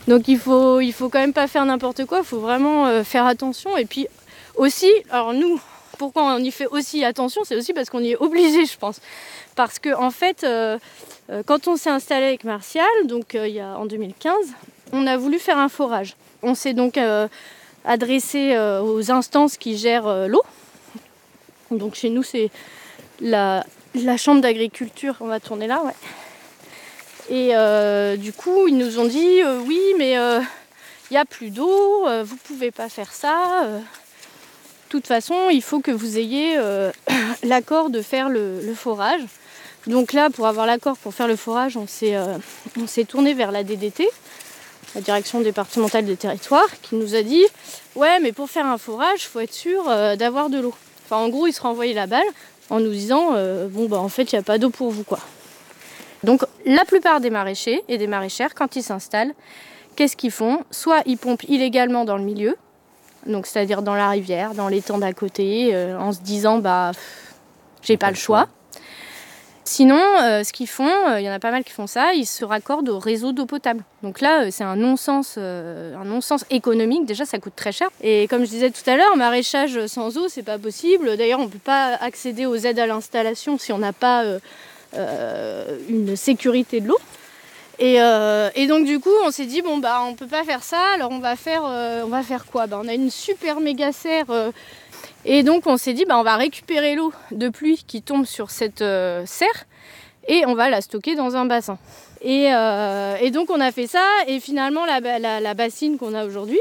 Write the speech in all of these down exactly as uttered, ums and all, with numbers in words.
Donc il faut, il faut quand même pas faire n'importe quoi, il faut vraiment euh, faire attention. Et puis aussi, alors nous, pourquoi on y fait aussi attention, c'est aussi parce qu'on y est obligé, je pense. Parce que en fait, euh, euh, quand on s'est installé avec Martial, donc euh, il y a, en deux mille quinze, on a voulu faire un forage. On s'est donc euh, adressé euh, aux instances qui gèrent euh, l'eau. Donc chez nous, c'est la, la chambre d'agriculture, on va tourner là, ouais. Et euh, du coup, ils nous ont dit euh, oui, mais il euh, n'y a plus d'eau, euh, vous ne pouvez pas faire ça. Euh, de toute façon, il faut que vous ayez euh, l'accord de faire le, le forage. Donc là, pour avoir l'accord pour faire le forage, on s'est, euh, on s'est tourné vers la D D T, la Direction départementale des territoires, qui nous a dit ouais, mais pour faire un forage, il faut être sûr euh, d'avoir de l'eau. Enfin, en gros, ils se renvoyaient la balle en nous disant euh, bon, bah en fait, il n'y a pas d'eau pour vous, quoi. Donc la plupart des maraîchers et des maraîchères, quand ils s'installent, qu'est-ce qu'ils font? Soit ils pompent illégalement dans le milieu, donc c'est-à-dire dans la rivière, dans l'étang d'à côté, euh, en se disant bah pff, j'ai pas le choix. Sinon, euh, ce qu'ils font, il euh, y en a pas mal qui font ça, ils se raccordent au réseau d'eau potable. Donc là, euh, c'est un non-sens, euh, un non-sens économique. Déjà, ça coûte très cher. Et comme je disais tout à l'heure, maraîchage sans eau, c'est pas possible. D'ailleurs, on peut pas accéder aux aides à l'installation si on n'a pas euh, Euh, une sécurité de l'eau. Et, euh, et donc du coup on s'est dit bon bah on peut pas faire ça, alors on va faire euh, on va faire quoi? Bah on a une super méga serre euh, et donc on s'est dit bah on va récupérer l'eau de pluie qui tombe sur cette euh, serre et on va la stocker dans un bassin. Et, euh, et donc on a fait ça et finalement la, la, la bassine qu'on a aujourd'hui,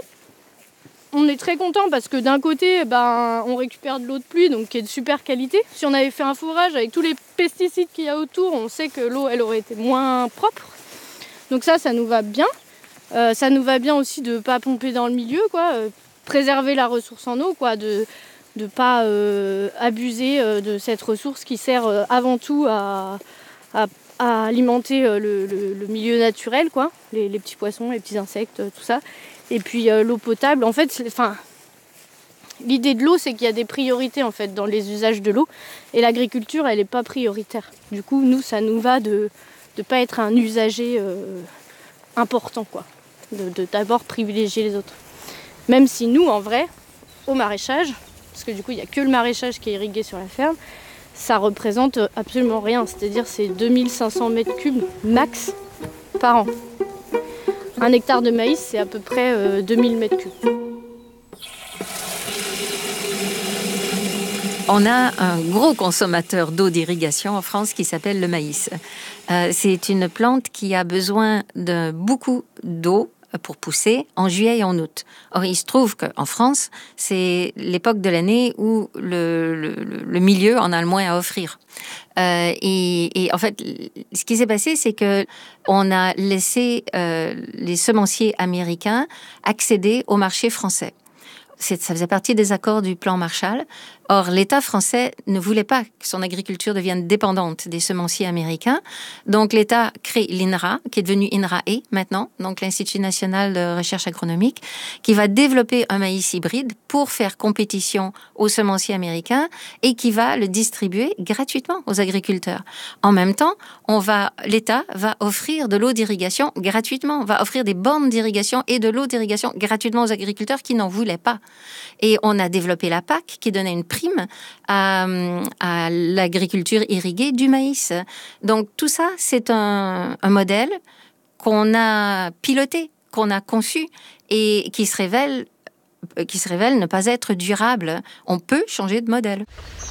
on est très content parce que d'un côté, ben, on récupère de l'eau de pluie, donc qui est de super qualité. Si on avait fait un forage avec tous les pesticides qu'il y a autour, on sait que l'eau, elle aurait été moins propre. Donc ça, ça nous va bien. Euh, ça nous va bien aussi de ne pas pomper dans le milieu, quoi. Euh, préserver la ressource en eau, quoi. De ne pas euh, abuser euh, de cette ressource qui sert euh, avant tout à, à, à alimenter euh, le, le, le milieu naturel, quoi. Les, les petits poissons, les petits insectes, euh, tout ça. Et puis euh, l'eau potable, en fait, enfin, l'idée de l'eau, c'est qu'il y a des priorités en fait dans les usages de l'eau, et l'agriculture, elle n'est pas prioritaire. Du coup, nous, ça nous va de ne pas être un usager euh, important, quoi, de, de d'abord privilégier les autres. Même si nous, en vrai, au maraîchage, parce que du coup, il n'y a que le maraîchage qui est irrigué sur la ferme, ça représente absolument rien, c'est-à-dire c'est deux mille cinq cents mètres cubes max par an. Un hectare de maïs, c'est à peu près euh, deux mille mètres cubes. On a un gros consommateur d'eau d'irrigation en France qui s'appelle le maïs. Euh, c'est une plante qui a besoin de beaucoup d'eau pour pousser en juillet et en août. Or, il se trouve qu'en France, c'est l'époque de l'année où le, le, le milieu en a le moins à offrir. Euh, et, et en fait, ce qui s'est passé, c'est que on a laissé euh, les semenciers américains accéder au marché français. C'est, ça faisait partie des accords du plan Marshall. Or, l'État français ne voulait pas que son agriculture devienne dépendante des semenciers américains. Donc, l'État crée l'INRA, qui est devenu INRAE maintenant, donc l'Institut national de recherche agronomique, qui va développer un maïs hybride pour faire compétition aux semenciers américains et qui va le distribuer gratuitement aux agriculteurs. En même temps, on va, l'État va offrir de l'eau d'irrigation gratuitement, va offrir des bornes d'irrigation et de l'eau d'irrigation gratuitement aux agriculteurs qui n'en voulaient pas. Et on a développé la P A C qui donnait une prime à, à l'agriculture irriguée du maïs. Donc tout ça, c'est un, un modèle qu'on a piloté, qu'on a conçu et qui se révèle, qui se révèle ne pas être durable. On peut changer de modèle.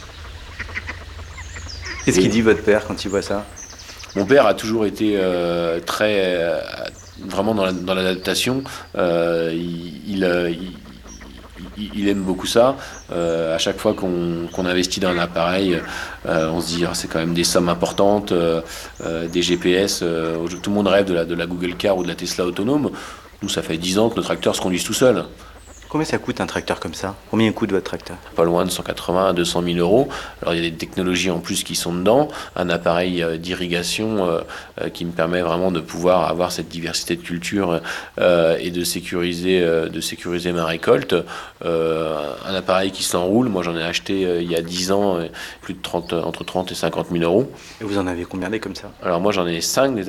Qu'est-ce qu'il dit votre père quand il voit ça? Mon père a toujours été euh, très... Euh, vraiment dans, la, dans l'adaptation. Euh, il... il, il Il aime beaucoup ça. Euh, à chaque fois qu'on, qu'on investit dans un appareil, euh, on se dit ah, c'est quand même des sommes importantes, euh, euh, des G P S. Euh, tout le monde rêve de la, de la Google Car ou de la Tesla autonome. Nous, ça fait dix ans que nos tracteurs se conduisent tout seuls. Combien ça coûte un tracteur comme ça? Combien coûte votre tracteur? Pas loin de cent quatre-vingts à deux cent mille euros. Alors il y a des technologies en plus qui sont dedans. Un appareil euh, d'irrigation euh, euh, qui me permet vraiment de pouvoir avoir cette diversité de cultures euh, et de sécuriser, euh, de sécuriser ma récolte. Euh, un appareil qui s'enroule, moi j'en ai acheté euh, il y a dix ans, euh, plus de trente, entre trente et cinquante mille euros. Et vous en avez combien des comme ça? Alors moi j'en ai cinq des